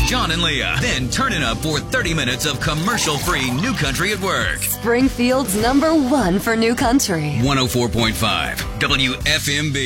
John and Leah. Then turn it up for 30 minutes of commercial-free New Country at Work. Springfield's #1 for New Country. 104.5 WFMB.